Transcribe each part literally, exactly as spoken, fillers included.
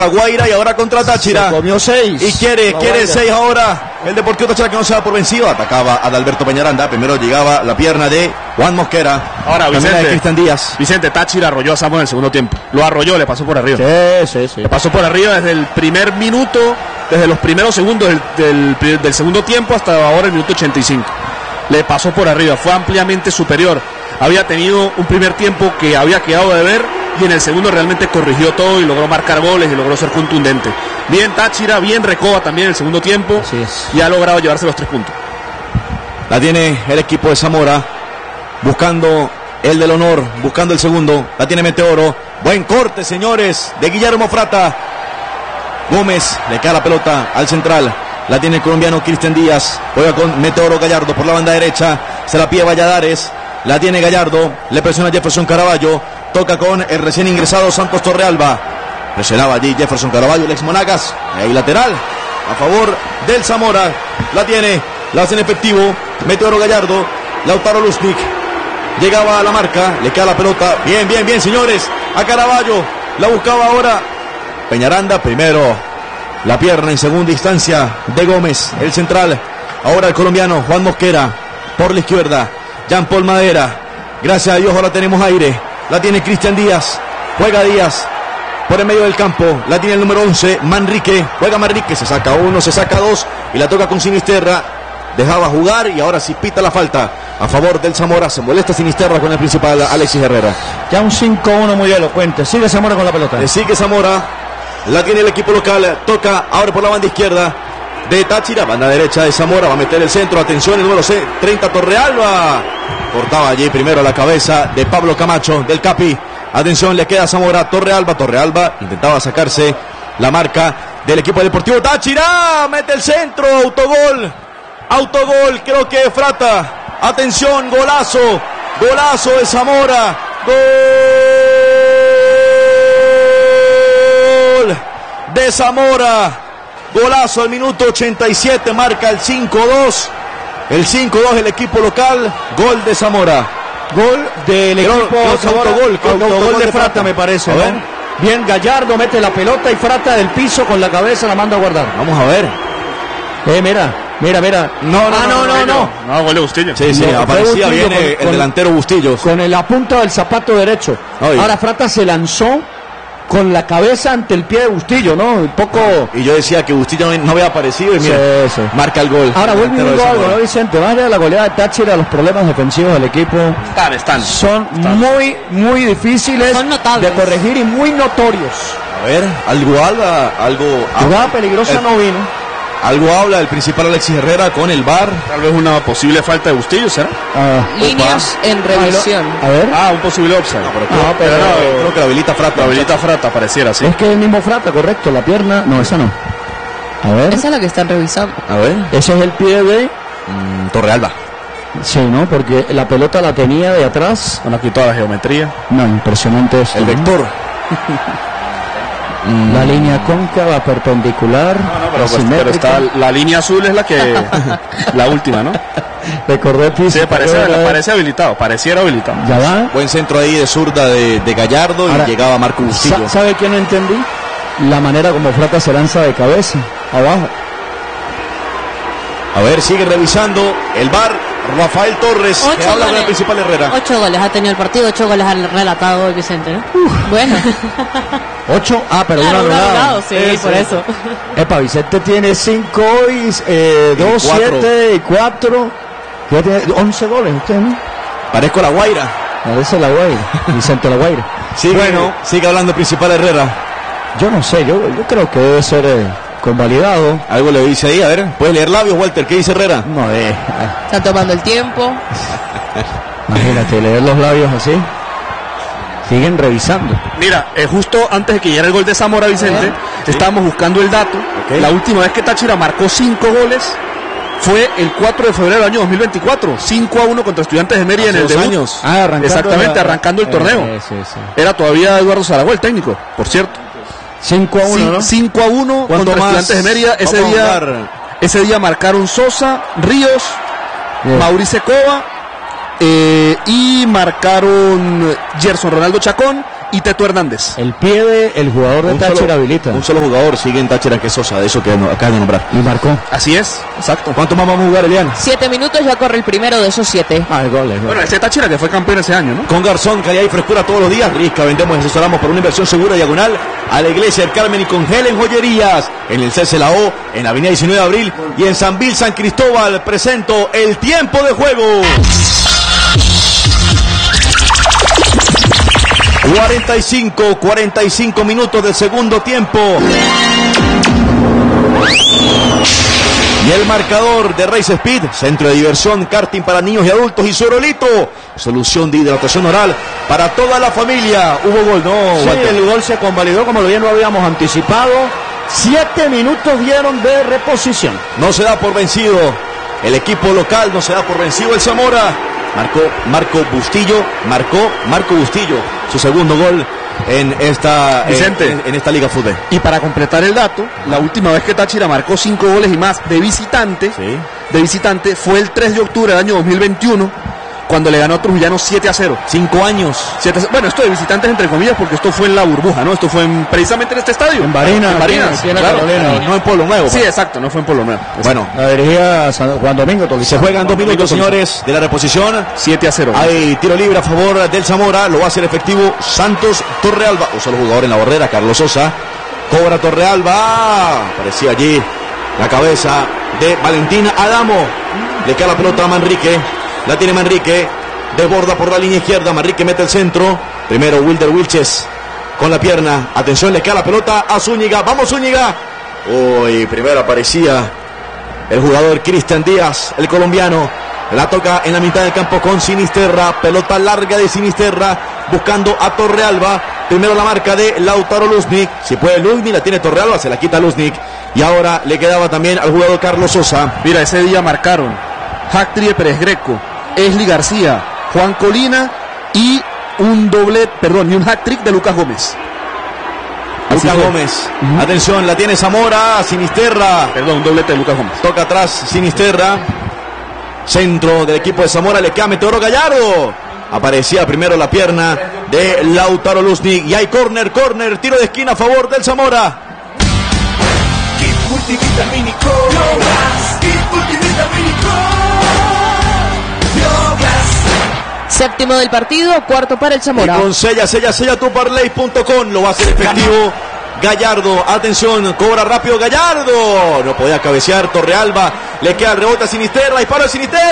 Guaira y ahora contra Táchira. Se comió seis. Y quiere, quiere seis ahora. El Deportivo Táchira, que no se da por vencido. Atacaba a Adalberto Peñaranda. Primero llegaba la pierna de Juan Mosquera. Ahora Vicente, de Cristian Díaz. Vicente Táchira arrolló a Samo en el segundo tiempo. Lo arrolló, le pasó por arriba. Sí, sí, sí. Le pasó por arriba desde el primer minuto, desde los primeros segundos del, del, del segundo tiempo hasta ahora el minuto ochenta y cinco. Le pasó por arriba, fue ampliamente superior. Había tenido un primer tiempo que había quedado de ver y en el segundo realmente corrigió todo y logró marcar goles y logró ser contundente. Bien Táchira, bien Recoba también en el segundo tiempo. Así es. Y ha logrado llevarse los tres puntos. La tiene el equipo de Zamora, buscando el del honor, buscando el segundo. La tiene Meteoro. Buen corte, señores, de Guillermo Frata. Gómez le cae la pelota al central. La tiene el colombiano Cristian Díaz. Juega con Meteoro Gallardo por la banda derecha. Se la pide Valladares. La tiene Gallardo. Le presiona Jefferson Caraballo. Toca con el recién ingresado Santos Torrealba. Presionaba allí Jefferson Caraballo, el ex Monagas. Y ahí lateral a favor del Zamora. La tiene, la hace en efectivo Meteoro Gallardo. Lautaro Lustig llegaba a la marca. Le cae la pelota. Bien, bien, bien, señores. A Caraballo. La buscaba ahora Peñaranda. Primero la pierna en segunda instancia de Gómez, el central. Ahora el colombiano Juan Mosquera por la izquierda. Jean Paul Madera. Gracias a Dios ahora tenemos aire. La tiene Cristian Díaz. Juega Díaz por el medio del campo. La tiene el número once, Manrique. Juega Manrique. Se saca uno, se saca dos. Y la toca con Sinisterra. Dejaba jugar y ahora sí pita la falta a favor del Zamora. Se molesta Sinisterra con el principal Alexis Herrera. Ya un cinco uno muy elocuente. Sigue Zamora con la pelota. Le sigue Zamora. La tiene el equipo local. Toca ahora por la banda izquierda de Táchira. Banda derecha de Zamora. Va a meter el centro. Atención, el número treinta, Torrealba. Cortaba allí primero la cabeza de Pablo Camacho, del Capi. Atención, le queda a Zamora. Torrealba. Torrealba intentaba sacarse la marca del equipo deportivo Táchira. Mete el centro. Autogol. Autogol. Creo que Frata. Atención, golazo. Golazo de Zamora. Gol de Zamora. Golazo al minuto ochenta y siete. Marca el cinco dos. El cinco dos el equipo local. Gol de Zamora. Gol del Creo, equipo creo que Zamora. autogol, creo que Autogol autogol de de Frata, Frata. me parece, A ¿no? ver. Bien, Gallardo mete la pelota y Frata del piso con la cabeza la manda a guardar. Vamos a ver. Eh, mira, mira, mira. No, no, ah, no, no, no. No, gol de Bustillo. Sí, sí, No, aparecía fue Bustillo bien con- el con- delantero Bustillos. Con la punta del zapato derecho. Oye. Ahora Frata se lanzó con la cabeza ante el pie de Bustillo, ¿no? Un poco. Y yo decía que Bustillo no, no había aparecido y mira, Sí, sí. marca el gol. Ahora vuelve Delantero de viendo algo, Zamora. ¿no, Vicente? Más allá de la goleada de Táchira, los problemas defensivos del equipo Están, están. son Están. muy, muy difíciles Son notables. de corregir y muy notorios. A ver, algo habla, algo Jugada peligrosa el- no vino. algo habla el principal Alexis Herrera con el V A R. Tal vez una posible falta de Bustillo, ¿será? Ah, Líneas en revisión. a ver. Ah, un posible offside. Pero, No, creo, pero- pero creo que la habilita Frata. La habilita Frata, pareciera, sí. Es que el mismo Frata, correcto, la pierna. No, esa no. A ver. Esa es la que están revisando. A ver, Ese es el pie de. mm, Torrealba. Sí, ¿no? Porque la pelota la tenía de atrás. Bueno, aquí toda la geometría. No, impresionante esto. El ¿no? vector. La línea cóncava perpendicular. Pero, pues, pero asimétrica. está la línea azul es la que la última, ¿no? Recordé piso. Sí, parece, pero- parece habilitado, pareciera habilitado. Ya va. Buen centro ahí de zurda de, de Gallardo. Ahora, y llegaba Marco Bustillo. Sa- ¿Sabe qué no entendí? La manera como Frata se lanza de cabeza, abajo. A ver, sigue revisando el V A R. Rafael Torres, que Ocho habla con el goles. principal Herrera. Ocho goles ha tenido el partido, ocho goles ha relatado hoy Vicente, ¿no? Bueno. Ocho. Ah, pero Claro, uno un anulado. anulado, sí, Eso. por eso. Epa, Vicente tiene cinco y eh, Y dos, cuatro. siete y cuatro. ¿Qué tiene? Once goles usted, ¿no? Parezco la Guaira. Parece la Guaira. Vicente la Guaira. Sigue, Bueno. sigue hablando el principal Herrera. Yo no sé, yo, yo creo que debe ser eh, convalidado. Algo le dice ahí, a ver, puedes leer labios, Walter, ¿qué dice Herrera? No, eh, Está tomando el tiempo. imagínate, leer los labios así. Siguen revisando. Mira, eh, justo antes de que llegara el gol de Zamora, Vicente, estábamos buscando el dato. Ok. La última vez que Táchira marcó cinco goles fue el cuatro de febrero del año dos mil veinticuatro. cinco a uno contra Estudiantes de Mérida Hace en el dos debut. años. Ah, arrancando Exactamente, la- arrancando el eh, torneo. eh, sí, sí. Era todavía Eduardo Zaragoza el técnico, por cierto. cinco a uno, ¿no? cinco a uno ¿Cuánto contra más Estudiantes de Mérida. Ese vamos a día, jugar? ese día marcaron Sosa, Ríos, Bien. Mauricio Cova eh, y marcaron Gerson Ronaldo Chacón y Teto Hernández. El pie del jugador de Un Táchira solo- habilita. Un solo jugador sigue en Táchira, que es Sosa, de eso que no- acaba de nombrar. Y marcó. Así es, exacto. ¿Cuánto más vamos a jugar, Elian? Siete minutos, ya corre el primero de esos siete. Ah, el gol, el gol. Bueno, ese Táchira que fue campeón ese año, ¿no? Con Garzón, calidad y frescura todos los días. Risca, vendemos y asesoramos por una inversión segura diagonal a la Iglesia del Carmen y con Helen Joyerías. En el C C la O, en Avenida diecinueve de Abril y en San Vil, San Cristóbal. Presento el tiempo de juego. cuarenta y cinco, cuarenta y cinco minutos del segundo tiempo. Y el marcador de Race Speed, centro de diversión, karting para niños y adultos, y Suerolito, solución de hidratación oral para toda la familia. Hubo gol, ¿no, Sí, Walter? el gol se convalidó como bien lo habíamos anticipado. Siete minutos dieron de reposición. No se da por vencido el equipo local, no se da por vencido el Zamora. Marcó Marco Bustillo, marcó Marco Bustillo su segundo gol en esta, Vicente. en, en esta Liga Fútbol. Y para completar el dato, la última vez que Táchira marcó cinco goles y más de visitante, Sí. de visitante fue el tres de octubre del año dos mil veintiuno, cuando le ganó a Trujillano siete a cero. Cinco años. siete a cero. Bueno, esto de visitantes entre comillas porque esto fue en la burbuja, ¿no? Esto fue en- precisamente en este estadio. En Barinas, En Barinas, aquí en claro. Carolina. No en Pueblo Nuevo. Sí, exacto, no fue en Pueblo Nuevo. Bueno, La dirigía San- Juan Domingo Tolizán. se juegan dos Juan minutos, Domingo señores, de la reposición. siete a cero. Hay tiro libre a favor del Zamora, lo va a hacer efectivo Santos Torrealba, un solo jugador en la barrera, Carlos Sosa, cobra Torrealba, aparecía allí la cabeza de Valentín Adamo, le queda la pelota a Manrique, la tiene Manrique, desborda por la línea izquierda, Manrique mete el centro, primero Wilder Wilches con la pierna, atención, le queda la pelota a Zúñiga, vamos Zúñiga, uy, primero aparecía el jugador Cristian Díaz, el colombiano, la toca en la mitad del campo con Sinisterra, pelota larga de Sinisterra, buscando a Torrealba, primero la marca de Lautaro Luznik, si puede Luznik, la tiene Torrealba, se la quita Luznik, y ahora le quedaba también al jugador Carlos Sosa. Mira, ese día marcaron Jactrie Pérez Greco, Esli García, Juan Colina y un doble, perdón, y un hat-trick de Lucas Gómez. Así Lucas fue. Gómez, atención, la tiene Zamora, Sinisterra, Perdón, un doblete de Lucas Gómez. toca atrás Sinisterra, centro del equipo de Zamora, le queda Meteoro Gallardo, aparecía primero la pierna de Lautaro Luznik, y hay córner, córner, tiro de esquina a favor del Zamora. Kit multivitamínico Biogas, Kit multivitamínico Biogas. Séptimo del partido, cuarto para el Y Zamora. con sella, sella, sella tu parlay punto com lo va a hacer efectivo Gallardo, atención, cobra rápido Gallardo, no podía cabecear Torrealba, le queda el rebote a Sinisterra, disparo de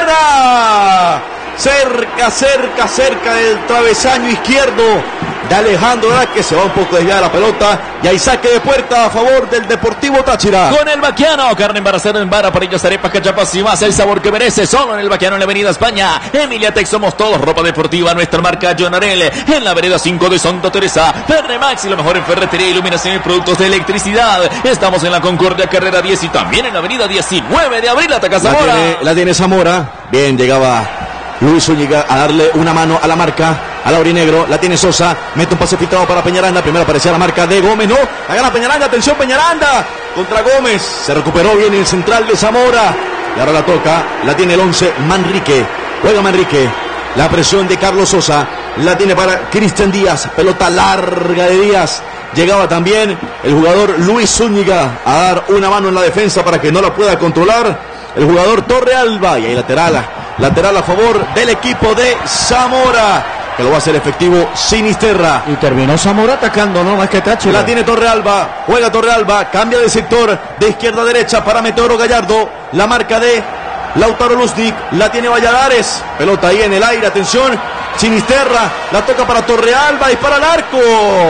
Sinisterra, cerca, cerca, cerca del travesaño izquierdo de Alejandro Vázquez, se va un poco desviada la pelota, y hay saque de puerta a favor del Deportivo Táchira. Con el Baquiano, carne en baracero en vara, parillas, arepas, cachapas y más, el sabor que merece, solo en el Baquiano en la avenida España. Emiliatec somos todos, ropa deportiva, nuestra marca Jonarel, en la vereda cinco de Santa Teresa. Ferremax y lo mejor en ferretería, iluminación y productos de electricidad. Estamos en la Concordia Carrera diez y también en la avenida diecinueve de abril, Ataca La Zamora. tiene, la tiene Zamora, bien, llegaba Luis Zúñiga a darle una mano a la marca, al aurinegro, la tiene Sosa, mete un pase filtrado para Peñaranda, primero aparecía la marca de Gómez, no, la gana Peñaranda, atención Peñaranda, contra Gómez, se recuperó bien el central de Zamora, y ahora la toca, la tiene el once, Manrique, juega Manrique, la presión de Carlos Sosa, la tiene para Cristian Díaz, pelota larga de Díaz, llegaba también el jugador Luis Zúñiga a dar una mano en la defensa para que no la pueda controlar el jugador Torrealba, y ahí lateral, lateral a favor del equipo de Zamora, que lo va a hacer efectivo Sinisterra. Y terminó Zamora atacando, no más que Táchira. La tiene Torrealba, juega Torrealba, cambia de sector de izquierda a derecha para Meteoro Gallardo, la marca de Lautaro Luznik, la tiene Valladares, pelota ahí en el aire, atención, Sinisterra, la toca para Torrealba, dispara al arco,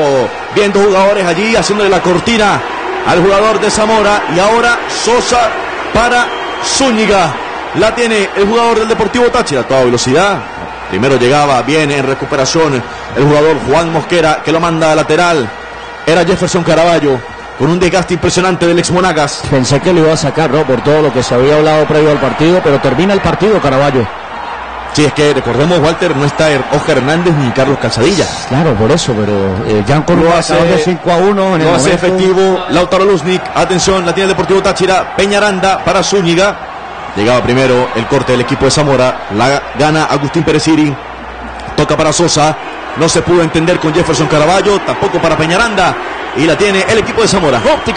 viendo jugadores allí haciéndole la cortina al jugador de Zamora, y ahora Sosa para Zúñiga, la tiene el jugador del Deportivo Táchira, a toda velocidad. Primero llegaba bien en recuperación el jugador Juan Mosquera, que lo manda a lateral. Era Jefferson Caraballo, con un desgaste impresionante del ex Monagas. Pensé que lo iba a sacar, ¿no? Por todo lo que se había hablado previo al partido, pero termina el partido Caraballo. Sí, es que recordemos, Walter, no está Oscar Hernández ni Carlos Calzadilla. Claro, por eso, pero eh, ya con Lo un hace- marcador de cinco a uno en el Lo hace momento. efectivo Lautaro Luznik. Atención, la tiene el Deportivo Táchira. Peñaranda para Zúñiga. Llegaba primero el corte del equipo de Zamora. La gana Agustín Pérez Siri. Toca para Sosa. No se pudo entender con Jefferson Caraballo, tampoco para Peñaranda. Y la tiene el equipo de Zamora. Óptica